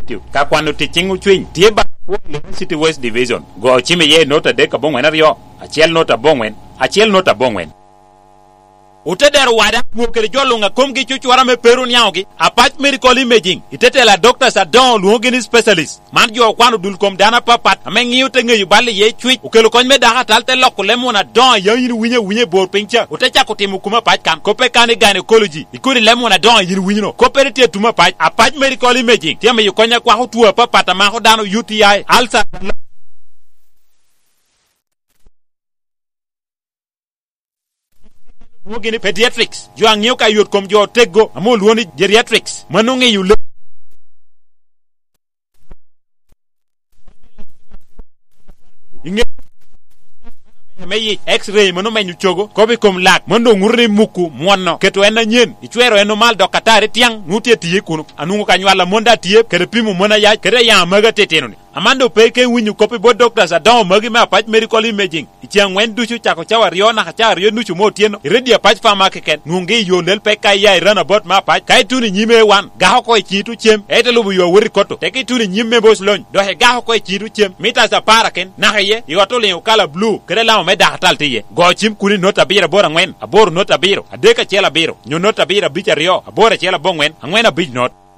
Institute ka kwano tichingu chwiny tie ba City West Division go chime ye nota de ka bongwen ario achiel nota bongwen uteder wada mukere jolunga komgi chuchwara me peru nyawgi apach medical imaging itetela doctors adon luongini specialist man jo kwano dul kom dana papat amengi utenge yubali ye chwich ukelo kony me daka talte lokule mona don yin winye bor pincha utecha kutimu kuma pach kan kope kane gynecology ikuri lemona don yin winyo kope te tuma pach apach medical imaging tiame yukonya kwa hutua papata maho dano UTI alsa Mugini pediatrics jo ang'iew ka yot kom jo tego amo luoni geriatrics manonge yule inge meyi x-ray mano menyu chogo kobi kom lak mondo ngurni muku muonno keto ena nyen ichwero eno mal dokatare tiang nutie tiye kuno anungo kanywala monda tiye kere pimu mona ya kere ya maga tetenoni amando peke winyu kopi bo doctors adon magi ma patch medical imaging ichiang wen duchu chako chawa riona ka chawa rio nuchu motieno iredi patch fama keken nungi yolel peka ya irana bot ma patch kai tuni nyime wan gaho ko chitu chem ete lubu yo wori koto teki tuni nyime bos lony dohe gaho ko chitu chem mita za paraken nahaye iwatole ukala blue kere lawo me dahatal tiye go chim kuni nota bira bora ngwen abor nota biro adeka chela biro nyo nota bira bicha rio abora chela bongwen angwena bij not